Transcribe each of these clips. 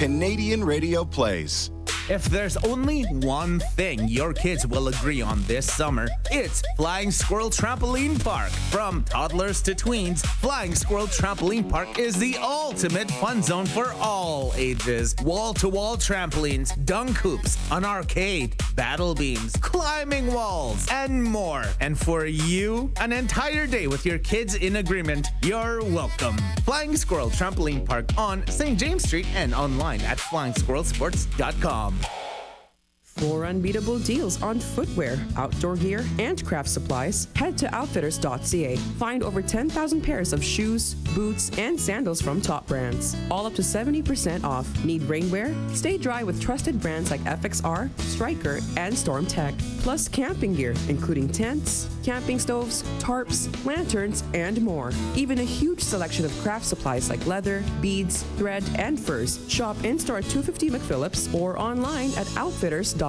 Canadian radio plays. If there's only one thing your kids will agree on this summer, it's Flying Squirrel Trampoline Park. From toddlers to tweens, Flying Squirrel Trampoline Park is the ultimate fun zone for all ages. Wall-to-wall trampolines, dunk hoops, an arcade, battle beams, climbing walls, and more. And for you, an entire day with your kids in agreement, you're welcome. Flying Squirrel Trampoline Park on St. James Street and online at flyingsquirrelsports.com. For unbeatable deals on footwear, outdoor gear, and craft supplies, head to outfitters.ca. Find over 10,000 pairs of shoes, boots, and sandals from top brands. All up to 70% off. Need rainwear? Stay dry with trusted brands like FXR, Striker, and Storm Tech. Plus camping gear, including tents, camping stoves, tarps, lanterns, and more. Even a huge selection of craft supplies like leather, beads, thread, and furs. Shop in-store at 250 McPhillips or online at outfitters.ca.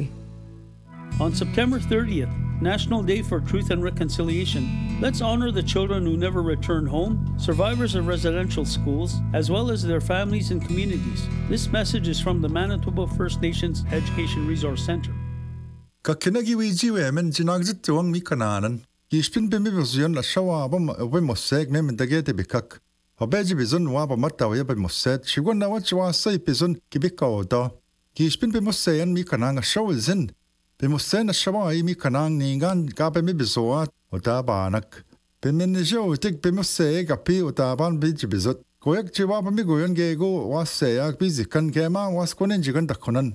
On September 30th, National Day for Truth and Reconciliation, let's honor the children who never returned home, survivors of residential schools, as well as their families and communities. This message is from the Manitoba First Nations Education Resource Center. Kakinagi wijiwe men jinagzit tuwang mikananan. Kishpin bimibuzyon la shawa abam moseg men dagete bikak. Habeji bizon waba matawa yabe mosed. Shigon na wachwa say bizon kibika oda. Kishpin bimusayan mikanang shawizin. Bimusayan shawa ay mikanang ningan gabe mibizoat oda banak. Biminjo tik bimusay gapi oda ban bijibizot. Koyak jiwaba migoyon gego wasayak bizikan gema waskonen jigan dakonan.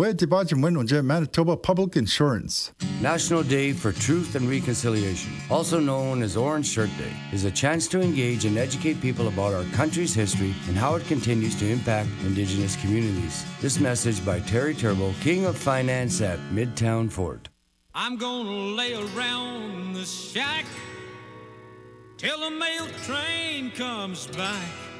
Manitoba Public Insurance. National Day for Truth and Reconciliation, also known as Orange Shirt Day, is a chance to engage and educate people about our country's history and how it continues to impact Indigenous communities. This message by Terry Turbo, King of Finance at Midtown Fort. I'm gonna lay around the shack till the mail train comes back.